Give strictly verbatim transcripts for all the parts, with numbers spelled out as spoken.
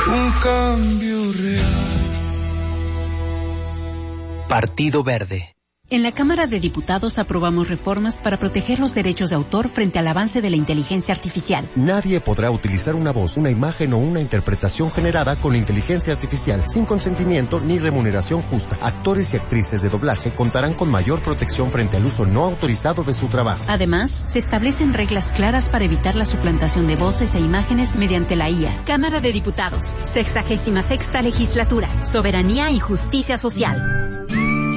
un cambio real. Partido Verde. En la Cámara de Diputados aprobamos reformas para proteger los derechos de autor frente al avance de la inteligencia artificial. Nadie podrá utilizar una voz, una imagen o una interpretación generada con inteligencia artificial sin consentimiento ni remuneración justa. Actores y actrices de doblaje contarán con mayor protección frente al uso no autorizado de su trabajo. Además, se establecen reglas claras para evitar la suplantación de voces e imágenes mediante la I A. Cámara de Diputados, sexagésima sexta legislatura, soberanía y justicia social.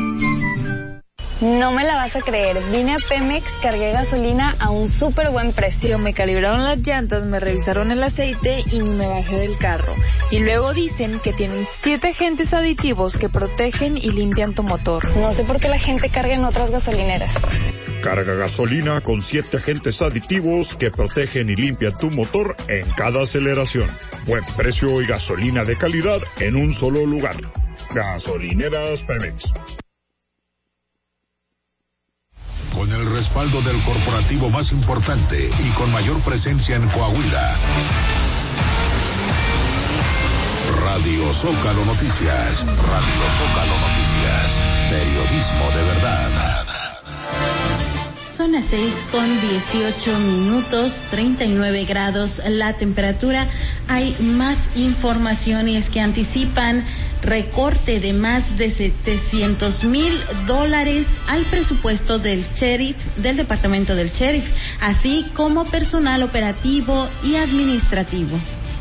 No me la vas a creer, vine a Pemex, cargué gasolina a un súper buen precio. Me calibraron las llantas, me revisaron el aceite y ni me bajé del carro. Y luego dicen que tienen siete agentes aditivos que protegen y limpian tu motor. No sé por qué la gente carga en otras gasolineras. Carga gasolina con siete agentes aditivos que protegen y limpian tu motor en cada aceleración. Buen precio y gasolina de calidad en un solo lugar. Gasolineras Pemex. Con el respaldo del corporativo más importante y con mayor presencia en Coahuila. Radio Zócalo Noticias. Radio Zócalo Noticias. Periodismo de verdad. Son las seis con dieciocho minutos, treinta y nueve grados la temperatura. Hay más información y es que anticipan recorte de más de setecientos mil dólares al presupuesto del sheriff, del departamento del sheriff, así como personal operativo y administrativo.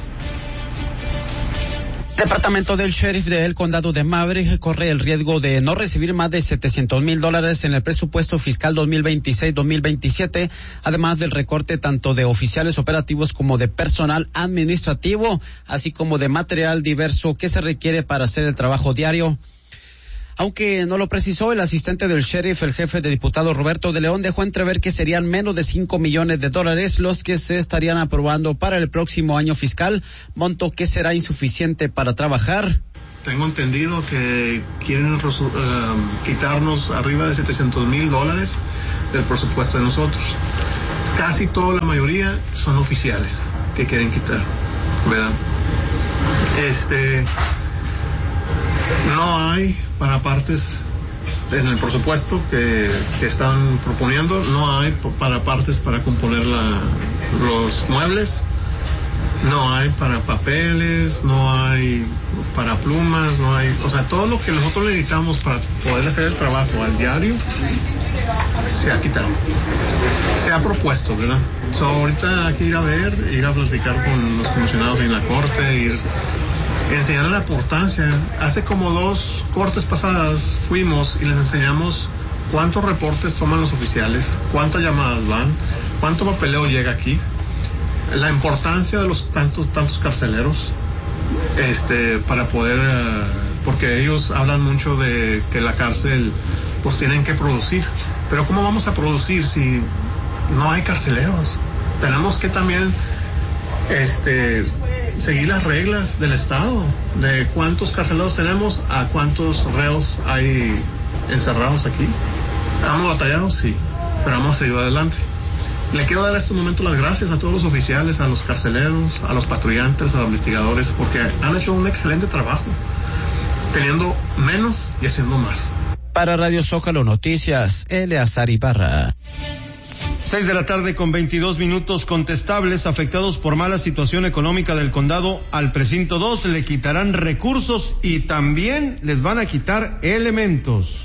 El departamento del sheriff del condado de Maverick corre el riesgo de no recibir más de setecientos mil dólares en el presupuesto fiscal dos mil veintiséis dos mil veintisiete, además del recorte tanto de oficiales operativos como de personal administrativo, así como de material diverso que se requiere para hacer el trabajo diario. Aunque no lo precisó, el asistente del sheriff, el jefe de diputados Roberto de León, dejó entrever que serían menos de cinco millones de dólares los que se estarían aprobando para el próximo año fiscal, monto que será insuficiente para trabajar. Tengo entendido que quieren uh, quitarnos arriba de setecientos mil dólares del presupuesto de nosotros. Casi toda la mayoría son oficiales que quieren quitar, ¿verdad? Este... No hay para partes en el presupuesto que, que están proponiendo, no hay para partes para componer la, los muebles, no hay para papeles, no hay para plumas, no hay, o sea, todo lo que nosotros necesitamos para poder hacer el trabajo al diario se ha quitado, se ha propuesto, ¿verdad? So, ahorita hay que ir a ver, ir a platicar con los comisionados en la corte, ir enseñar la importancia. Hace como dos cortes pasadas fuimos y les enseñamos cuántos reportes toman los oficiales, cuántas llamadas van, cuánto papeleo llega aquí, la importancia de los tantos tantos carceleros, este, para poder, uh, porque ellos hablan mucho de que la cárcel pues tienen que producir, pero ¿cómo vamos a producir si no hay carceleros? Tenemos que también este seguir las reglas del Estado, de cuántos carceleros tenemos, a cuántos reos hay encerrados aquí. ¿Hemos batallado? Sí, pero hemos seguido adelante. Le quiero dar en este momento las gracias a todos los oficiales, a los carceleros, a los patrullantes, a los investigadores, porque han hecho un excelente trabajo, teniendo menos y haciendo más. Para Radio Zócalo Noticias, Eleazar Ibarra. Seis de la tarde con veintidós minutos. Contestables afectados por mala situación económica del condado al precinto dos le quitarán recursos y también les van a quitar elementos.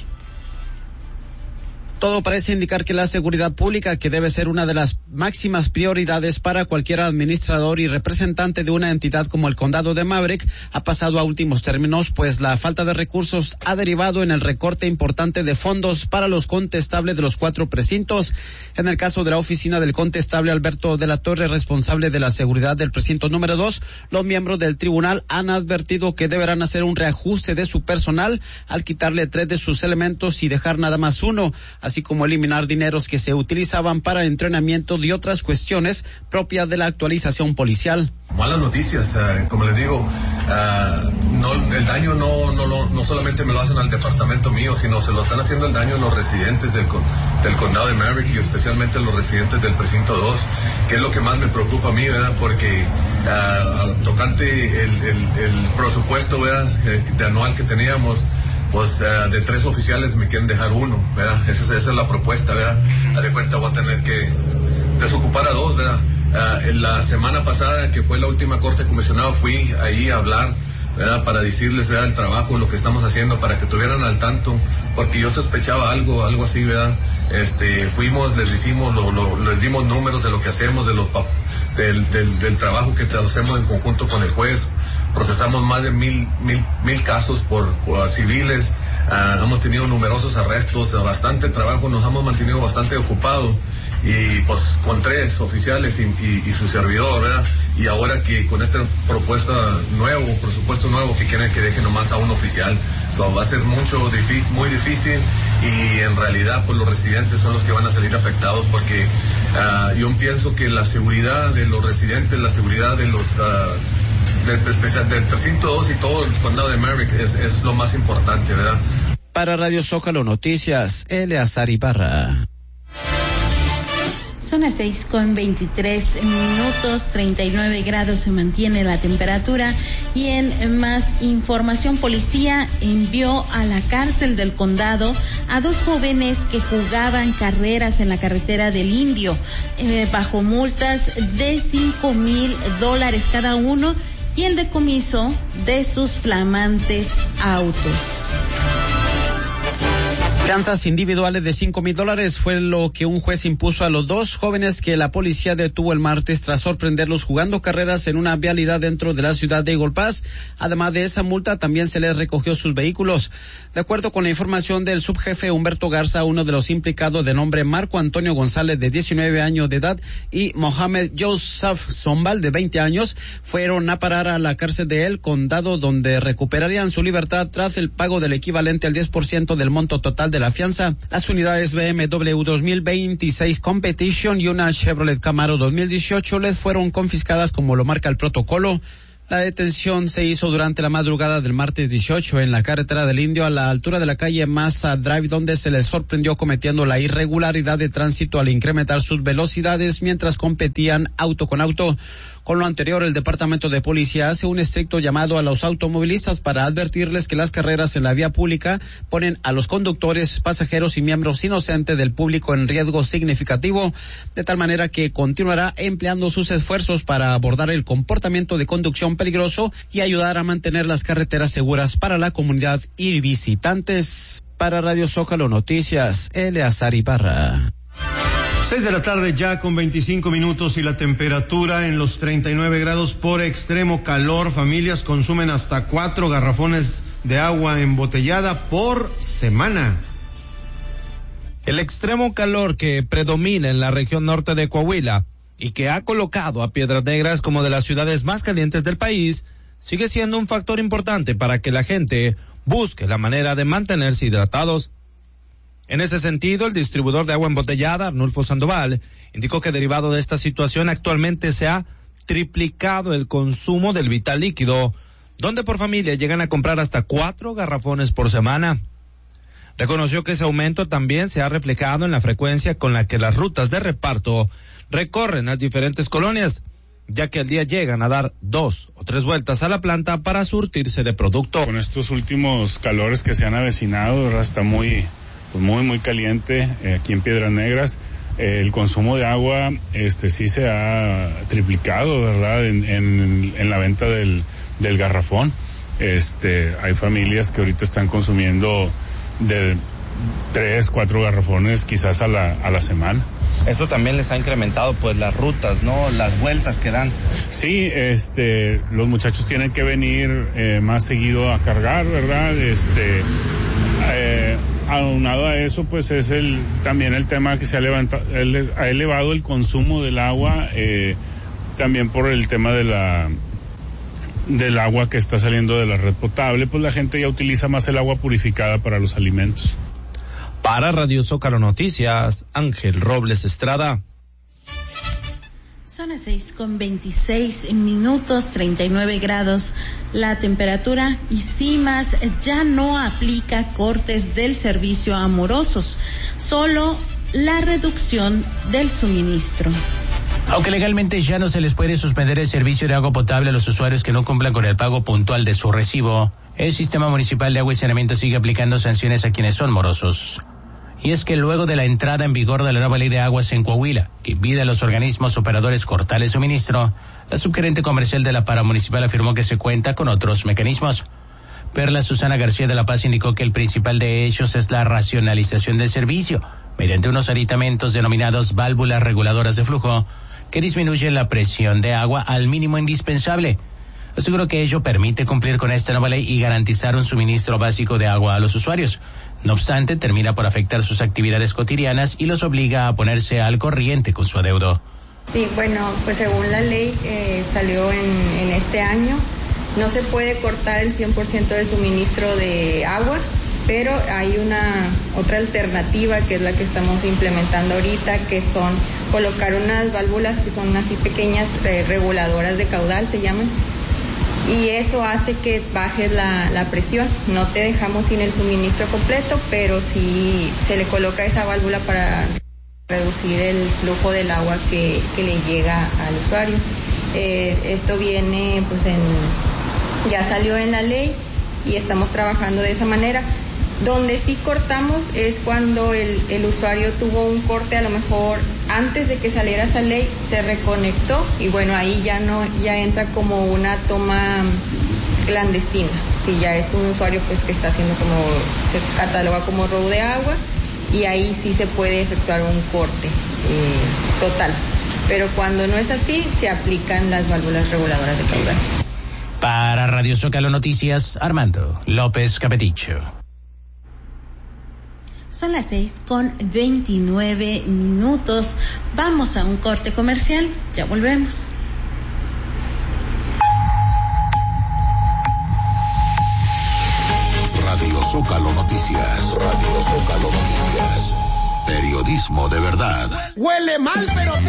Todo parece indicar que la seguridad pública, que debe ser una de las máximas prioridades para cualquier administrador y representante de una entidad como el condado de Maverick, ha pasado a últimos términos, pues la falta de recursos ha derivado en el recorte importante de fondos para los contestables de los cuatro precintos. En el caso de la oficina del contestable Alberto de la Torre, responsable de la seguridad del precinto número dos, los miembros del tribunal han advertido que deberán hacer un reajuste de su personal al quitarle tres de sus elementos y dejar nada más uno, así como eliminar dineros que se utilizaban para entrenamiento y otras cuestiones propias de la actualización policial. Malas noticias, uh, como les digo, uh, no, el daño no, no, no, no solamente me lo hacen al departamento mío, sino se lo están haciendo el daño a los residentes del, del condado de Maverick y especialmente los residentes del precinto dos, que es lo que más me preocupa a mí, ¿verdad? Porque uh, tocante el, el, el presupuesto, ¿verdad? De anual que teníamos, pues uh, de tres oficiales me quieren dejar uno, ¿verdad? Esa, esa es la propuesta, ¿verdad? A de cuenta voy a tener que desocupar a dos, ¿verdad? Uh, en la semana pasada, que fue la última corte de comisionado, fui ahí a hablar, ¿verdad? Para decirles, ¿verdad? El trabajo, lo que estamos haciendo, para que estuvieran al tanto, porque yo sospechaba algo, algo así, ¿verdad? Este, fuimos, les hicimos, lo, lo, les dimos números de lo que hacemos, de los del, del, del trabajo que hacemos en conjunto con el juez. Procesamos más de mil, mil, mil casos por, por civiles, uh, hemos tenido numerosos arrestos, bastante trabajo, nos hemos mantenido bastante ocupados. Y pues con tres oficiales y, y, y su servidor, ¿verdad? Y ahora que con esta propuesta nuevo, presupuesto nuevo, que quieren que deje nomás a un oficial, so, va a ser mucho difícil, muy difícil, y en realidad pues los residentes son los que van a salir afectados, porque uh, yo pienso que la seguridad de los residentes, la seguridad de los uh, del, especial, del precinto dos y todo el condado de Merrick es, es lo más importante, ¿verdad? Para Radio Zócalo Noticias, Eleazar Ibarra. Son las seis con veintitrés minutos, treinta y nueve grados se mantiene la temperatura. Y en más información, policía envió a la cárcel del condado a dos jóvenes que jugaban carreras en la carretera del Indio, eh, bajo multas de cinco mil dólares cada uno y el decomiso de sus flamantes autos. Fianzas individuales de cinco mil dólares fue lo que un juez impuso a los dos jóvenes que la policía detuvo el martes tras sorprenderlos jugando carreras en una vialidad dentro de la ciudad de Eagle Pass. Además de esa multa, también se les recogió sus vehículos. De acuerdo con la información del subjefe Humberto Garza, uno de los implicados, de nombre Marco Antonio González, de diecinueve años de edad, y Mohamed Joseph Zombal, de veinte años, fueron a parar a la cárcel de El Condado, donde recuperarían su libertad tras el pago del equivalente al diez por ciento del monto total de la fianza. Las unidades B M W dos mil veintiséis Competition y una Chevrolet Camaro dos mil dieciocho les fueron confiscadas como lo marca el protocolo. La detención se hizo durante la madrugada del martes dieciocho en la carretera del Indio, a la altura de la calle Massa Drive, donde se les sorprendió cometiendo la irregularidad de tránsito al incrementar sus velocidades mientras competían auto con auto. Con lo anterior, el Departamento de Policía hace un estricto llamado a los automovilistas para advertirles que las carreras en la vía pública ponen a los conductores, pasajeros y miembros inocentes del público en riesgo significativo, de tal manera que continuará empleando sus esfuerzos para abordar el comportamiento de conducción peligroso y ayudar a mantener las carreteras seguras para la comunidad y visitantes. Para Radio Zócalo Noticias, Eleazar Ibarra. Seis de la tarde ya con veinticinco minutos y la temperatura en los treinta y nueve grados por extremo calor. Familias consumen hasta cuatro garrafones de agua embotellada por semana. El extremo calor que predomina en la región norte de Coahuila y que ha colocado a Piedras Negras como de las ciudades más calientes del país sigue siendo un factor importante para que la gente busque la manera de mantenerse hidratados. En ese sentido, el distribuidor de agua embotellada, Arnulfo Sandoval, indicó que derivado de esta situación actualmente se ha triplicado el consumo del vital líquido, donde por familia llegan a comprar hasta cuatro garrafones por semana. Reconoció que ese aumento también se ha reflejado en la frecuencia con la que las rutas de reparto recorren las diferentes colonias, ya que al día llegan a dar dos o tres vueltas a la planta para surtirse de producto. Con estos últimos calores que se han avecinado, ¿verdad? Está muy... Pues muy muy caliente eh, aquí en Piedras Negras. Eh, el consumo de agua este sí se ha triplicado, verdad, en, en, en la venta del, del garrafón. Este hay familias que ahorita están consumiendo de tres, cuatro garrafones quizás a la a la semana. Esto también les ha incrementado pues las rutas, ¿no? Las vueltas que dan. Sí, este los muchachos tienen que venir eh, más seguido a cargar, verdad. Este eh, aunado a eso, pues es el también el tema que se ha levantado, el, ha elevado el consumo del agua, eh, también por el tema de la del agua que está saliendo de la red potable, pues la gente ya utiliza más el agua purificada para los alimentos. Para Radio Zócalo Noticias, Ángel Robles Estrada. Son las seis con veintiséis minutos, treinta y nueve grados la temperatura, y CIMAS ya no aplica cortes del servicio a morosos, solo la reducción del suministro. Aunque legalmente ya no se les puede suspender el servicio de agua potable a los usuarios que no cumplan con el pago puntual de su recibo, el Sistema Municipal de Agua y Saneamiento sigue aplicando sanciones a quienes son morosos. Y es que luego de la entrada en vigor de la nueva ley de aguas en Coahuila, que impide a los organismos operadores cortar el suministro, la subgerente comercial de la Paramunicipal afirmó que se cuenta con otros mecanismos. Perla Susana García de la Paz indicó que el principal de ellos es la racionalización del servicio, mediante unos aditamentos denominados válvulas reguladoras de flujo, que disminuyen la presión de agua al mínimo indispensable. Aseguró que ello permite cumplir con esta nueva ley y garantizar un suministro básico de agua a los usuarios. No obstante, termina por afectar sus actividades cotidianas y los obliga a ponerse al corriente con su adeudo. Sí, bueno, pues según la ley eh, salió en, en este año, no se puede cortar el cien por ciento del suministro de agua, pero hay una otra alternativa que es la que estamos implementando ahorita, que son colocar unas válvulas que son así pequeñas, eh, reguladoras de caudal se llaman, y eso hace que bajes la, la presión. No te dejamos sin el suministro completo, pero sí se le coloca esa válvula para reducir el flujo del agua que, que le llega al usuario. Eh, esto viene, pues, en, ya salió en la ley y estamos trabajando de esa manera. Donde sí cortamos es cuando el, el usuario tuvo un corte, a lo mejor antes de que saliera esa ley, se reconectó y bueno, ahí ya no, ya entra como una toma clandestina. Si ya es un usuario pues que está haciendo como, se cataloga como robo de agua, y ahí sí se puede efectuar un corte eh, total. Pero cuando no es así, se aplican las válvulas reguladoras de caudal. Para Radio Zócalo Noticias, Armando López Capeticho. Son las seis con veintinueve minutos. Vamos a un corte comercial. Ya volvemos. Radio Zócalo Noticias. Radio Zócalo Noticias. Periodismo de verdad. Huele mal, pero te